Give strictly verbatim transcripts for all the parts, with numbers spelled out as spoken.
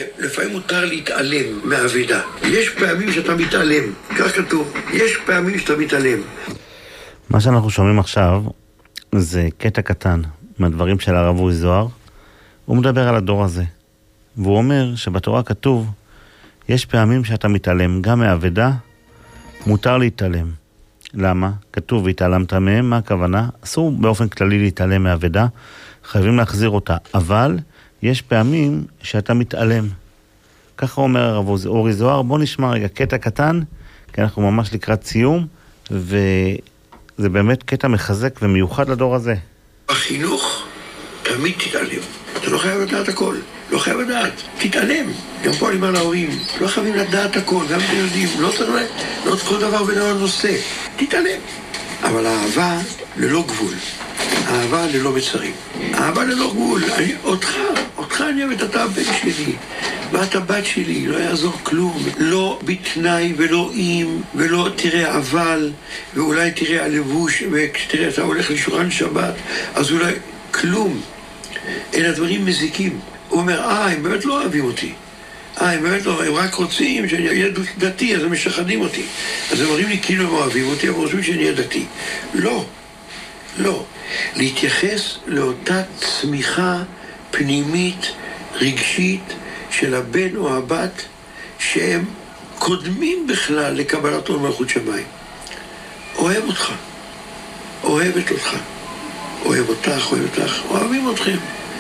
שלפעמים מותר להתעלם מהעבודה. יש פעמים שאתה מתעלם, כך כתוב, יש פעמים שאתה מתעלם. מה שאנחנו שומעים עכשיו זה קטע קטן מהדברים של הרב אורי זוהר. הוא מדבר על הדור הזה, והוא אומר שבתורה כתוב, יש פעמים שאתה מתעלם, גם מהעבודה מותר להתעלם. למה? כתוב והתעלמת מהם, מה הכוונה? אסור באופן כללי להתעלם מהעבודה, חייבים להחזיר אותה, אבל יש פעמים שאתה מתעלם. ככה אומר הרב אורי זוהר. בוא נשמע רגע קטע קטן, כי אנחנו ממש לקראת סיום, וזה באמת קטע מחזק ומיוחד לדור הזה. בחינוך תמיד תתעלם. אתה לא חייב לדעת הכל, לא חייב לדעת, תתעלם. גם פה אני אומר להורים, לא חייבים לדעת הכל, גם בילדים, לא צריך לא כל דבר ודבר נושא, תתעלם. אבל האהבה ללא גבול, אהבה ללא מצרים, אהבה ללא גבול. אני, אותך, אותך אני אוהבת, אתה הבן שלי, ואת הבת שלי, לא יעזור כלום. לא בתנאי ולא אם, ולא תראה אבל, ואולי תראה הלבוש, וכשתראה אתה הולך לשולחן שבת, אז אולי כלום. אלה דברים מזיקים. הוא אומר, אה, הם באמת לא אוהבים אותי. אה, הם באמת לא, הם רק רוצים שאני אהיה דתי, אז הם משחדים אותי. אז הם אומרים לי, כאילו הם אוהבים אותי, אבל רוצים שאני אהיה דתי. לא, לא. להתייחס לאותה צמיחה פנימית, רגשית, של הבן או הבת, שהם קודמים בכלל לקבלת עול מלכות שמיים. אוהב אותך, אוהבת אותך, אוהב אותך, אוהב אותך, אוהבים אתכם.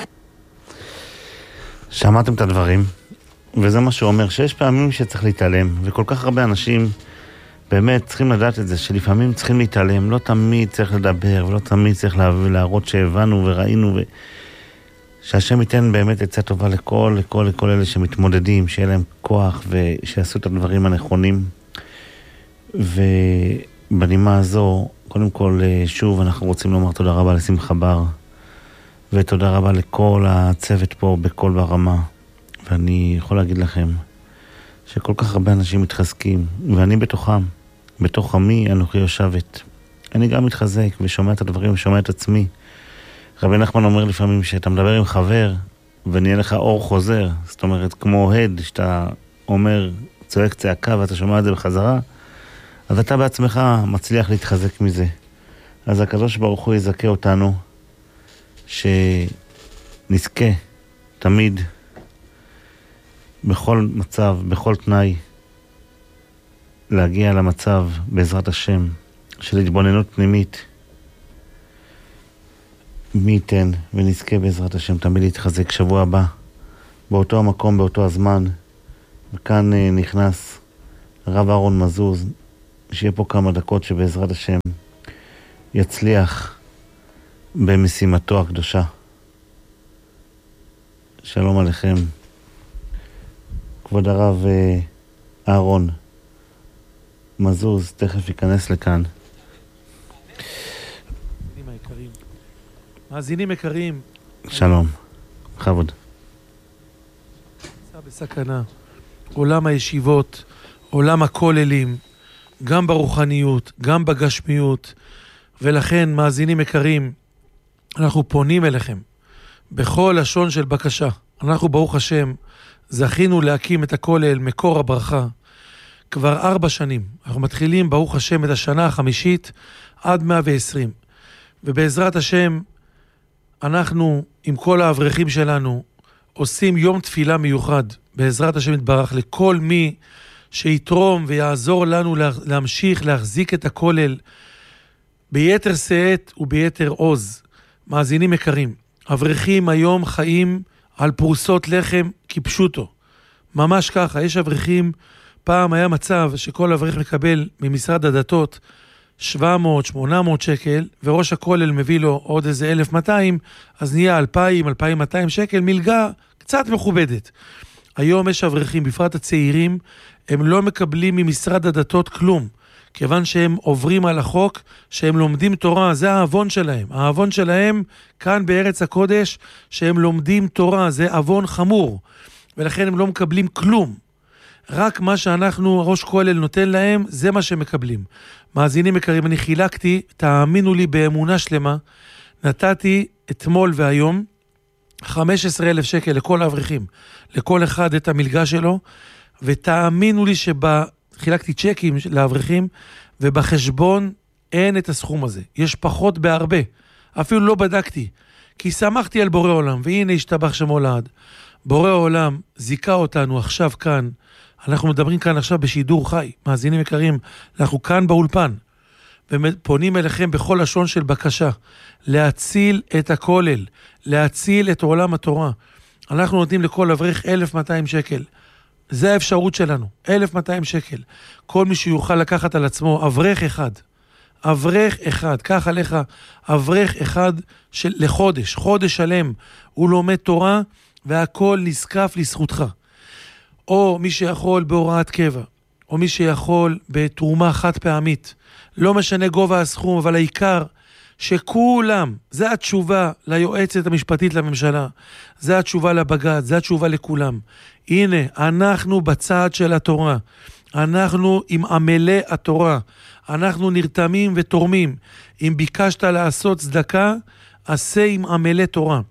שמעתם את הדברים, וזה מה שאומר, שיש פעמים שצריך להתעלם, וכל כך הרבה אנשים באמת צריכים לדעת את זה, שלפעמים צריכים להתעלם, לא תמיד צריך לדבר, ולא תמיד צריך להראות שהבנו וראינו, ו... שהשם ייתן באמת עצה טובה לכל, לכל, לכל אלה שמתמודדים, שיהיה להם כוח, ושיעשו את הדברים הנכונים. ובנימה הזו, קודם כל, שוב, אנחנו רוצים לומר תודה רבה לשמחה בר, ותודה רבה לכל הצוות פה בכל ברמה. ואני יכול להגיד לכם שכל כך הרבה אנשים מתחזקים, ואני בתוכם, בתוך עמי אנוכי יושבת. אני גם מתחזק ושומע את הדברים ושומע את עצמי. רבי נחמן אומר לפעמים שאתה מדבר עם חבר ונהיה לך אור חוזר, זאת אומרת כמו הד שאתה אומר צועק צעקה ואתה שומע את זה בחזרה, אז אתה בעצמך מצליח להתחזק מזה. אז הקדוש ברוך הוא יזכה אותנו שנזכה תמיד בכל מצב, בכל תנאי, להגיע למצב בעזרת השם של התבוננות פנימית. מי ייתן ונזכה בעזרת השם תמיד להתחזק. שבוע הבא באותו המקום, באותו הזמן, וכאן נכנס הרב אהרון מזוז, שיהיה פה כמה דקות שבעזרת השם יצליח במשימתו הקדושה. שלום עליכם. כבוד הרב אהרון מזוז תכף ייכנס לכאן. מאזינים יקרים, שלום, חבוד. נמצא בסכנה, עולם הישיבות, עולם הכוללים, גם ברוחניות, גם בגשמיות, ולכן מאזינים יקרים, אנחנו פונים אליכם בכל לשון של בקשה. אנחנו ברוך השם זכינו להקים את הכולל מקור הברכה כבר ארבע שנים. אנחנו מתחילים ברוך השם את השנה החמישית עד מאה ועשרים, ובעזרת השם אנחנו עם כל האברכים שלנו עושים יום תפילה מיוחד בעזרת השם יתברך לכל מי שיתרום ויעזור לנו להמשיך להחזיק את הכולל ביתר שאת וביתר עוז. מאזינים יקרים, אברכים היום חיים על פרוסות לחם כפשוטו, ממש ככה. יש אברכים, פעם היה מצב שכל אברך מקבל ממשרד הדתות שבע מאות שמונה מאות שקל, וראש הכולל מביא לו עוד איזה אלף ומאתיים, אז נהיה אלפיים אלפיים ומאתיים שקל, מלגה קצת מכובדת. היום יש אברכים, בפרט הצעירים, הם לא מקבלים ממשרד הדתות כלום, כיוון שהם עוברים על החוק, שהם לומדים תורה, זה האבון שלהם. האבון שלהם כאן בארץ הקודש, שהם לומדים תורה, זה אבון חמור, ולכן הם לא מקבלים כלום. רק מה שאנחנו, ראש כולל נותן להם, זה מה שהם מקבלים. מאזינים יקרים, אני חילקתי, תאמינו לי באמונה שלמה, נתתי אתמול והיום, חמישה עשר אלף שקל לכל האברכים, לכל אחד את המלגה שלו, ותאמינו לי שחילקתי צ'קים לאברכים, ובחשבון אין את הסכום הזה. יש פחות בהרבה. אפילו לא בדקתי, כי שמחתי על בורא עולם, והנה השתבח שמו לעד. בורא עולם זיקה אותנו עכשיו כאן, אנחנו מדברים כאן עכשיו בשידור חי, מאזינים יקרים, אנחנו כאן באולפן, ופונים אליכם בכל לשון של בקשה, להציל את הכולל, להציל את עולם התורה. אנחנו נותנים לכל אברך אלף ומאתיים שקל. זה האפשרות שלנו, אלף ומאתיים שקל. כל מי שיוכל לקחת על עצמו, אברך אחד, אברך אחד, קח עליך אברך אחד של, לחודש, חודש שלם, הוא לומד תורה, והכל נזקף לזכותך. או מי שיכול בהוראת קבע, או מי שיכול בתרומה חד פעמית, לא משנה גובה הסכום, אבל העיקר שכולם, זה התשובה ליועצת המשפטית לממשלה, זה התשובה לבג"ץ, זה התשובה לכולם. הנה, אנחנו בצד של התורה, אנחנו עם עמלי התורה, אנחנו נרתמים ותורמים. אם ביקשת לעשות צדקה, עשה עם עמלי תורה.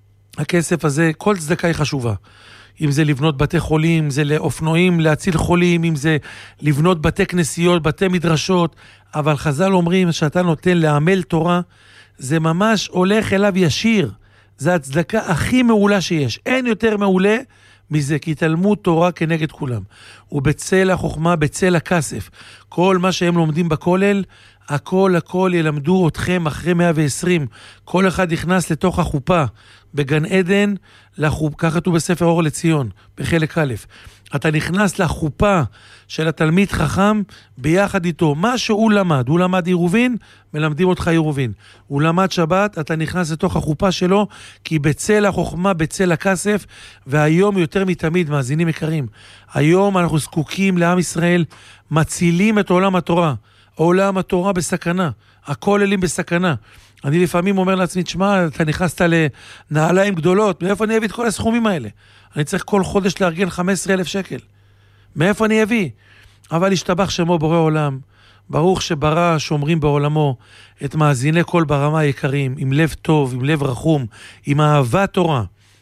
הכסף הזה, כל צדקה היא חשובה. אם זה לבנות בתי חולים, אם זה לאופנועים, להציל חולים, אם זה לבנות בתי כנסיות, בתי מדרשות, אבל חז"ל אומרים שאתה נותן לעמל תורה, זה ממש הולך אליו ישיר. זה הצדקה הכי מעולה שיש. אין יותר מעולה מזה, כי תלמוד תורה כנגד כולם. ובצל החוכמה, בצל הכסף. כל מה שהם לומדים בכולל, הכל הכל ילמדו אתכם אחרי מאה ועשרים. כל אחד נכנס לתוך החופה, בגן עדן, לחופ... ככה כתוב בספר אור לציון, בחלק א'. אתה נכנס לחופה של התלמיד חכם ביחד איתו. מה שהוא למד, הוא למד עירובין, מלמדים אותך עירובין. הוא למד שבת, אתה נכנס לתוך החופה שלו, כי בצל החוכמה, בצל הכסף, והיום יותר מתמיד, מאזינים יקרים, היום אנחנו זקוקים לעם ישראל, מצילים את עולם התורה. עולם התורה בסכנה, הכוללים בסכנה. אני לפעמים אומר לעצמי, תשמע, אתה נכנסת לנעליים גדולות, מאיפה אני אביא את כל הסכומים האלה? אני צריך כל חודש לארגן חמישה עשר אלף שקל. מאיפה אני אביא? אבל השתבח שמו בורא עולם, ברוך שברא שומרים בעולמו, את מאזיני כל ברמה היקרים, עם לב טוב, עם לב רחום, עם אהבת תורה.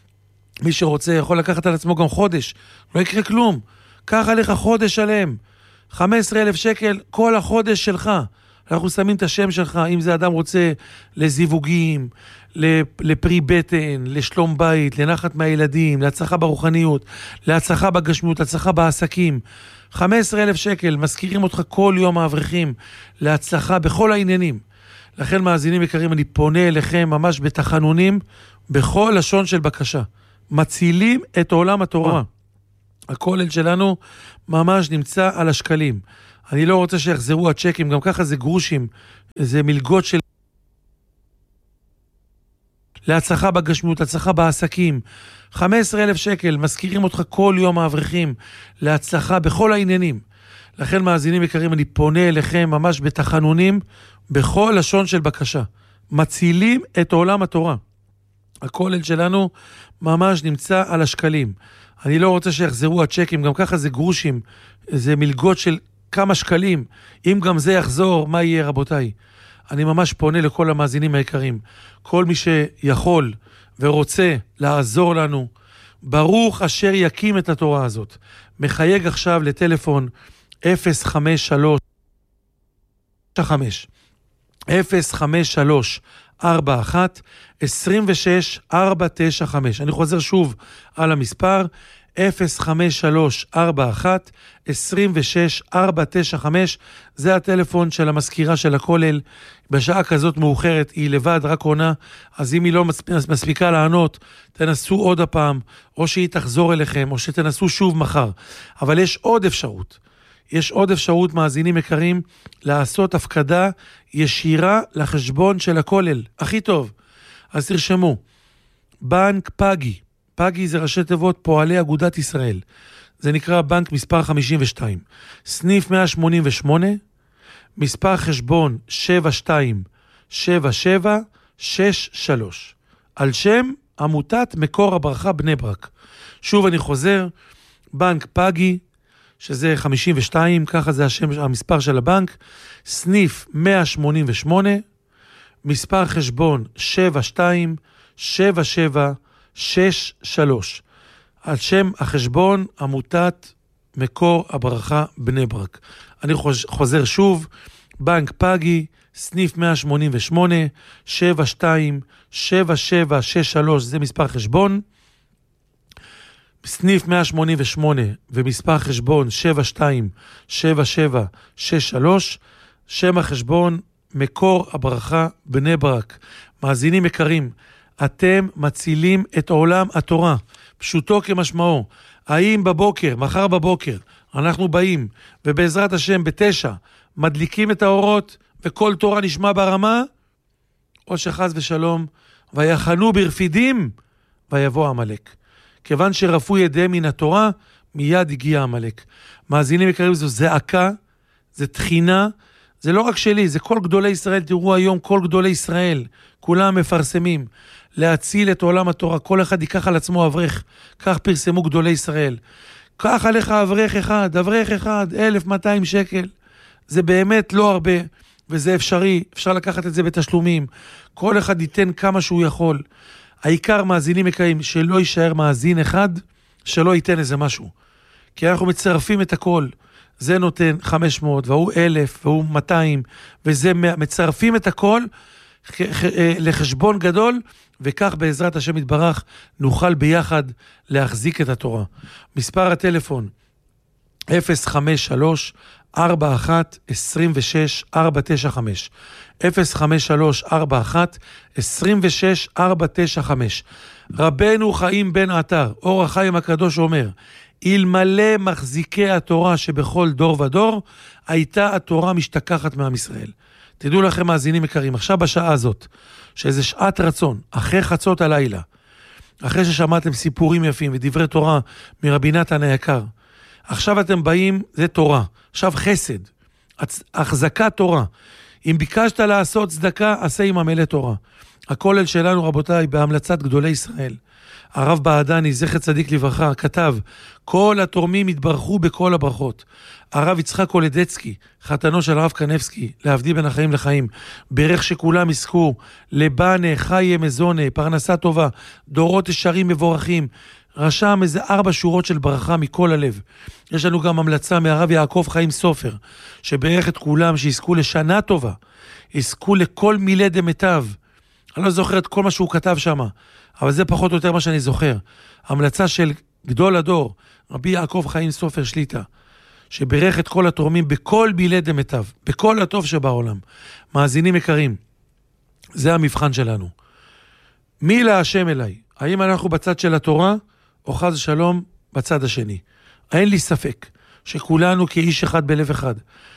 מי שרוצה יכול לקחת על עצמו גם חודש, לא יקרה כלום. קח עליך חודש שלם, חמישה עשר אלף שקל, כל החודש שלך. אנחנו שמים את השם שלך, אם זה אדם רוצה לזיווגים, לפרי בטן, לשלום בית, לנחת מהילדים, להצלחה ברוחניות, להצלחה בגשמיות, להצלחה בעסקים. חמישה עשר אלף שקל, מזכירים אותך כל יום האברכים, להצלחה בכל העניינים. לכן מאזינים יקרים, אני פונה אליכם ממש בתחנונים, בכל לשון של בקשה. מצילים את עולם התורה. הכולל שלנו ממש נמצא על השקלים. אני לא רוצה שיחזרו הצ'קים, גם ככה זה גרושים, זה מלגות של להצלחה בגשמיות, להצלחה בעסקים. חמישה עשר אלף שקל, מזכירים אותך כל יום האברכים, להצלחה בכל העניינים. לכן מאזינים יקרים, אני פונה אליכם ממש בתחנונים, בכל לשון של בקשה. מצילים את עולם התורה. הכולל שלנו ממש נמצא על השקלים. אני לא רוצה שיחזרו הצ'קים, גם ככה זה גרושים, זה מלגות של כמה שקלים. אם גם זה יחזור, מה יהיה רבותיי? אני ממש פונה לכל המאזינים היקרים. כל מי שיכול ורוצה לעזור לנו, ברוך אשר יקים את התורה הזאת. מחייג עכשיו לטלפון אפס חמש שלוש חמש אפס חמש שלוש ארבע אחת עשרים ושש ארבע תשע חמש. אני חוזר שוב על המספר אפס חמש שלוש ארבע אחת עשרים ושש ארבע תשע חמש. זה הטלפון של המזכירה של הכולל. בשעה כזאת מאוחרת היא לבד, רק עונה, אז אם היא לא מספיקה לענות, תנסו עוד הפעם, או שהיא תחזור אליכם, או שתנסו שוב מחר. אבל יש עוד אפשרות. יש עוד אפשרות, מאזינים יקרים, לעשות הפקדה ישירה לחשבון של הכולל. הכי טוב. אז תרשמו, בנק פגי. פגי זה ראשי תיבות פועלי אגודת ישראל. זה נקרא בנק מספר חמישים ושתיים. סניף מאה שמונים ושמונה, מספר חשבון שבע שתיים שבע שבע שש שלוש. על שם עמותת מקור הברכה בני ברק. שוב אני חוזר, בנק פגי, שזה חמישים ושתיים, ככה זה השם, המספר של הבנק, סניף מאה שמונים ושמונה, מספר חשבון שבע שתיים שבע שבע שש שלוש. על שם החשבון עמותת מקור הברכה בני ברק. אני חוזר שוב, בנק פגי, סניף מאה שמונים ושמונה, שבע שתיים שבע שבע שש שלוש, זה מספר חשבון. סניף מאה שמונים ושמונה ומספר חשבון שבע שתיים שבע שבע שש שלוש, שם החשבון מקור הברכה בני ברק. מאזינים יקרים, אתם מצילים את עולם התורה, פשוטו כמשמעו. האם בבוקר, מחר בבוקר, אנחנו באים ובעזרת השם בתשע מדליקים את האורות וכל תורה נשמע ברמה, או שחז ושלום ויחנו ברפידים ויבוא המלך. כיוון שרפו ידיהם מן התורה, מיד הגיע המלך. מאזינים יקרים, זו זעקה, זה תחינה, זה לא רק שלי, זה כל גדולי ישראל. תראו היום כל גדולי ישראל, כולם מפרסמים להציל את עולם התורה. כל אחד ייקח על עצמו אברך, כך פרסמו גדולי ישראל. קח עליך אברך אחד, אברך אחד, אלף מאתיים שקל. זה באמת לא הרבה, וזה אפשרי, אפשר לקחת את זה בתשלומים. כל אחד ייתן כמה שהוא יכול. העיקר מאזינים יקרים, שלא יישאר מאזין אחד, שלא ייתן איזה משהו. כי אנחנו מצרפים את הכל. זה נותן חמש מאות, והוא אלף, והוא מאתיים, וזה מצרפים את הכל לחשבון גדול, וכך בעזרת השם יתברך נוכל ביחד להחזיק את התורה. מספר הטלפון אפס חמש שלוש ארבע אחת עשרים ושש ארבע תשע חמש, אפס חמש שלוש ארבע אחת עשרים ושש ארבע תשע חמש. רבנו חיים בן עטר, אור החיים הקדוש, אומר, אלמלא מחזיקי התורה שבכל דור ודור, הייתה התורה משתכחת מעם ישראל. תדעו לכם מאזינים יקרים, עכשיו בשעה הזאת, שזה שעת רצון, אחרי חצות הלילה, אחרי ששמעתם סיפורים יפים ודברי תורה מרבי נתן היקר, עכשיו אתם באים, זה תורה, עכשיו חסד, החזקת תורה. אם ביקשת לעשות צדקה, עשה עם המלא תורה. הכולל שלנו רבותיי, בהמלצת גדולי ישראל, הרב בעדני, זכר צדיק לברכה, כתב, כל התורמים התברכו בכל הברכות. הרב יצחק קולדצקי, חתנו של הרב קנבסקי, להבדיל בין החיים לחיים, ברך שכולם יזכו, לבנה, חיי מזונה, פרנסה טובה, דורות ישרים מבורכים, רשם איזה ארבע שורות של ברכה מכל הלב. יש לנו גם המלצה מהרב יעקב חיים סופר, שברך את כולם שיזכו לשנה טובה, יזכו לכל מילי דמיטב. אני לא זוכר את כל מה שהוא כתב שם, אבל זה פחות או יותר מה שאני זוכר. המלצה של גדול הדור, רבי יעקב חיים סופר שליטה, שברך את כל התורמים בכל מילי דמיטב, בכל הטוב שבעולם. מאזינים יקרים, זה המבחן שלנו. מי להשם אליי? האם אנחנו בצד של התורה, או חס ושלום בצד השני? אין לי ספק שכולנו כאיש אחד בלב אחד,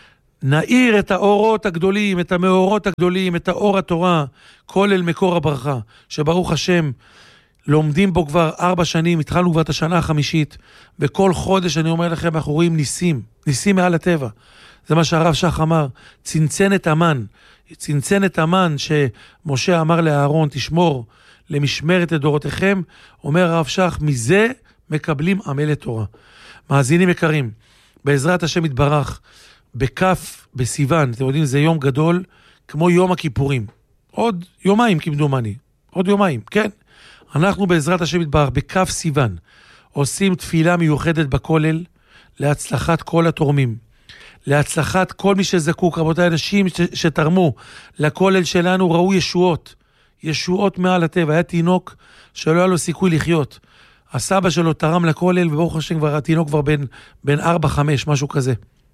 נאיר את האורות הגדולים, את המאורות הגדולים, את האור התורה, כל אל מקור הברכה, שברוך השם, לומדים בו כבר ארבע שנים, התחלנו כבר את השנה החמישית, וכל חודש אני אומר לכם, אנחנו רואים ניסים, ניסים מעל הטבע. זה מה שהרב שח אמר, צנצנת המן, צנצנת המן שמשה אמר לאהרון, תשמור למשמרת את דורותיכם, אומר הרב שח, מזה מקבלים עמל תורה. מאזינים יקרים, בעזרת השם יתברך, בכף, בסיוון, אתם יודעים, זה יום גדול, כמו יום הכיפורים. עוד יומיים כמדומני, עוד יומיים, כן? אנחנו בעזרת השם יתברך, בכף סיוון, עושים תפילה מיוחדת בכולל, להצלחת כל התורמים, להצלחת כל מי שזקוק. רבותיי, אנשים ש- שתרמו לכולל שלנו ראו ישועות, ישועות מעל הטבע. היה תינוק שלא היה לו סיכוי לחיות. הסבא שלו תרם לכולל, וברוך השם כבר, התינוק כבר בין, בין ארבע, חמש, משהו כזה.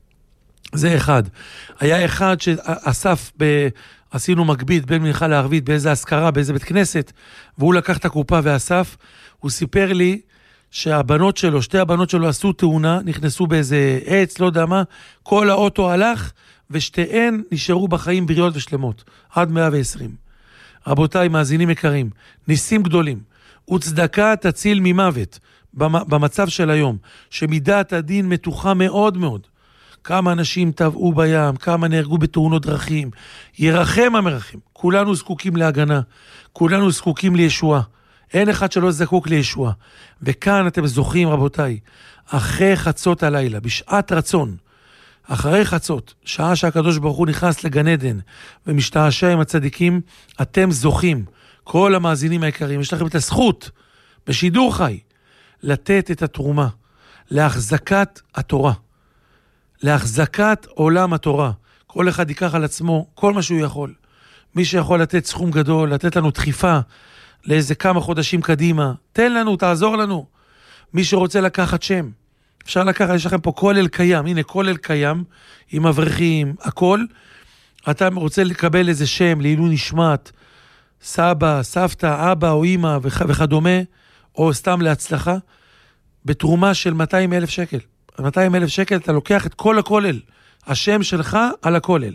זה אחד. היה אחד שאסף, ב... עשינו מקביד בין מנחה לערבית, באיזה הזכרה, באיזה בית כנסת, והוא לקח את הקופה ואסף. הוא סיפר לי שהבנות שלו, שתי הבנות שלו עשו תאונה, נכנסו באיזה עץ, לא יודע מה, כל האוטו הלך, ושתיהן נשארו בחיים בריאות ושלמות, עד מאה ועשרים. רבותיי, מאזינים יקרים, ניסים גדולים, וצדקה תציל ממוות, במצב של היום, שמידת הדין מתוחה מאוד מאוד. כמה אנשים טבעו בים, כמה נהרגו בתאונות דרכים, ירחם המרחם. כולנו זקוקים להגנה, כולנו זקוקים לישועה. אין אחד שלא זקוק לישועה. וכאן אתם זוכים רבותיי, אחרי חצות הלילה, בשעת רצון, אחרי חצות, שעה שהקדוש ברוך הוא נכנס לגן עדן, ומשתעשע עם הצדיקים, אתם זוכים, כל המאזינים היקרים, יש לכם את הזכות, בשידור חי, לתת את התרומה להחזקת התורה, להחזקת עולם התורה. כל אחד ייקח על עצמו כל מה שהוא יכול. מי שיכול לתת סכום גדול, לתת לנו דחיפה לאיזה כמה חודשים קדימה, תן לנו, תעזור לנו. מי שרוצה לקחת שם, אפשר לקחת, יש לכם פה כולל קיים, הנה כולל קיים, עם אברכים, הכל. אתה רוצה לקבל איזה שם, לעילוי נשמת, סבא, סבתא, אבא או אמא וכדומה, או סתם להצלחה, בתרומה של מאתיים אלף שקל. מאתיים אלף שקל אתה לוקח את כל הכולל, השם שלך על הכולל.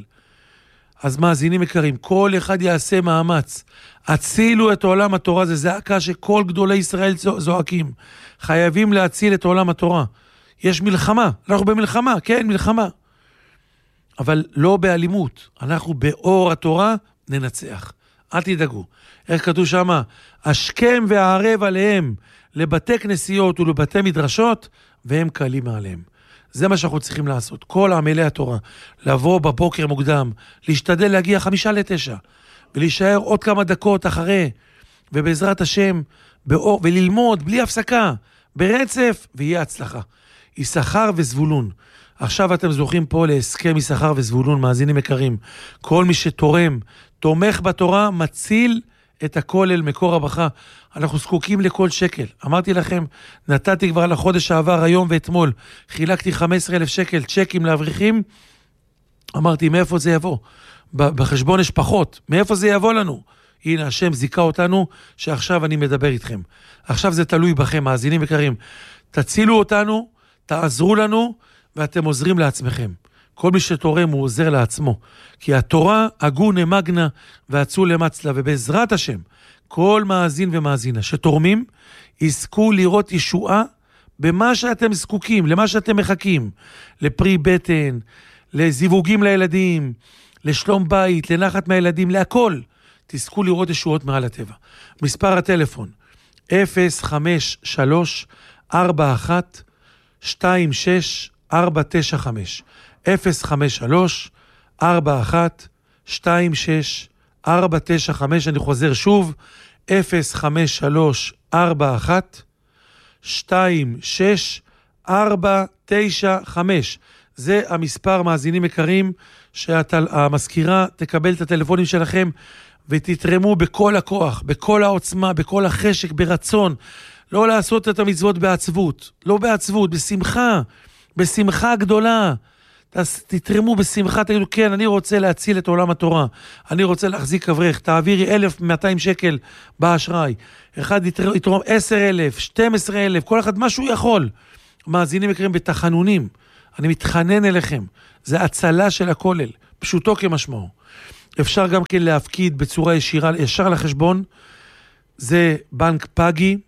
אז מאזינים יקרים, כל אחד יעשה מאמץ. הצילו את עולם התורה, זה זעקה שכל גדולי ישראל זועקים. חייבים להציל את עולם התורה. יש מלחמה, אנחנו במלחמה, כן, מלחמה. אבל לא באלימות, אנחנו באור התורה ננצח. אל תדאגו. איך כתוב שמה? השכם והערב עליהם לבתי כנסיות ולבתי מדרשות, והם קלים מעליהם. זה מה שאנחנו צריכים לעשות. כל עמלי התורה, לבוא בבוקר מוקדם, להשתדל להגיע חמישה לתשע, ולהישאר עוד כמה דקות אחרי, ובעזרת השם, באור, וללמוד בלי הפסקה, ברצף, ויהיה הצלחה. יששכר וזבולון. עכשיו אתם זוכים פה להסכם יששכר וזבולון, מאזינים יקרים. כל מי שתורם, תומך בתורה, מציל את הכל אל מקור הברכה. אנחנו זקוקים לכל שקל. אמרתי לכם, נתתי כבר לחודש העבר, היום ואתמול, חילקתי חמישה עשר אלף שקל צ'קים לאברכים. אמרתי, מאיפה זה יבוא? בחשבון יש פחות. מאיפה זה יבוא לנו? הנה, השם זיקה אותנו, שעכשיו אני מדבר איתכם. עכשיו זה תלוי בכם, מאזינים יקרים. תצילו אותנו, תעזרו לנו, ואתם עוזרים לעצמכם. כל מי שתורם הוא עוזר לעצמו. כי התורה הגונה מגנה ועצו למצלה, ובעזרת השם, כל מאזין ומאזינה שתורמים, יזכו לראות ישועה במה שאתם זקוקים, למה שאתם מחכים, לפרי בטן, לזיווגים לילדים, לשלום בית, לנחת מהילדים, להכל. תזכו לראות ישועות מעל הטבע. מספר הטלפון, אפס חמש שלוש ארבע אחת שתיים שש ארבע תשע חמש. אפס חמש שלוש ארבע אחת שתיים שש ארבע תשע חמש. אני חוזר שוב, אפס חמש שלוש ארבע אחת שתיים שש ארבע תשע חמש. זה המספר, מאזינים יקרים, שהמזכירה תקבל את הטלפונים שלכם ותתרמו בכל הכוח, בכל העוצמה, בכל החשק, ברצון. לא לעשות את המצוות בעצבות, לא בעצבות, בשמחה, בשמחה גדולה. תתרמו בשמחה, תגידו, כן, אני רוצה להציל את עולם התורה, אני רוצה להחזיק אברך, תעבירי אלף ומאתיים שקל באשראי, אחד יתרום עשר אלף, שתים עשרה אלף, כל אחד מה שהוא יכול. מאזינים יקרים בתחנונים, אני מתחנן אליכם, זה הצלה של הכולל, פשוטו כמשמעו. אפשר גם כן להפקיד בצורה ישירה, ישר לחשבון, זה בנק פגי,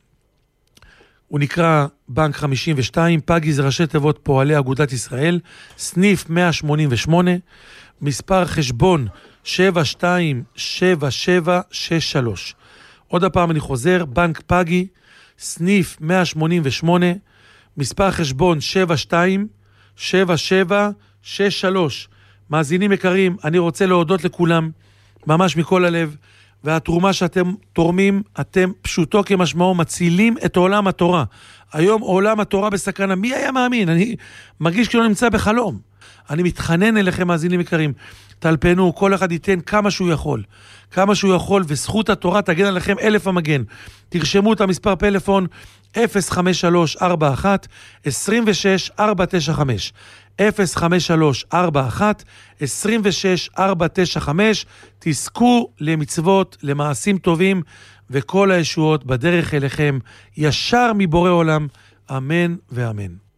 הוא נקרא בנק חמישים ושתיים, פגי זה ראשי תיבות פועלי אגודת ישראל, סניף מאה שמונים ושמונה, מספר חשבון שבע שתיים שבע שבע שש שלוש. עוד הפעם אני חוזר, בנק פגי, סניף מאה שמונים ושמונה, מספר חשבון שבע שתיים שבע שבע שש שלוש. מאזינים יקרים, אני רוצה להודות לכולם, ממש מכל הלב, והתרומה שאתם תורמים, אתם פשוטו כמשמעו מצילים את עולם התורה. היום עולם התורה בסכנה, מי היה מאמין? אני מרגיש כאילו נמצא בחלום. אני מתחנן אליכם, מאזינים יקרים, תלפנו, כל אחד ייתן כמה שהוא יכול, כמה שהוא יכול, וזכות התורה תגן עליכם אלף המגן. תרשמו את המספר פלאפון, אפס חמש שלוש ארבע אחת עשרים ושש ארבע תשע חמש. אפס חמש שלוש ארבע אחת עשרים ושש ארבע תשע חמש. תזכו למצוות, למעשים טובים, וכל הישועות בדרך אליכם, ישר מבורא עולם. אמן ואמן.